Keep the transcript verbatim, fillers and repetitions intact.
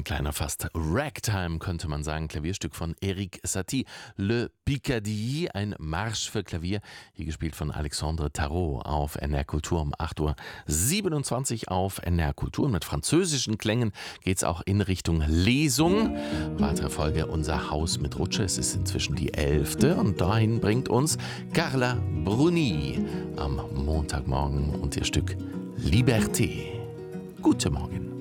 Ein kleiner fast Ragtime, könnte man sagen. Klavierstück von Erik Satie. Le Picardie, ein Marsch für Klavier. Hier gespielt von Alexandre Tarot auf N R Kultur um acht Uhr siebenundzwanzig auf N R Kultur. Und mit französischen Klängen geht es auch in Richtung Lesung. Weitere Folge Unser Haus mit Rutsche. Es ist inzwischen die elfte und dahin bringt uns Carla Bruni am Montagmorgen und ihr Stück Liberté. Guten Morgen.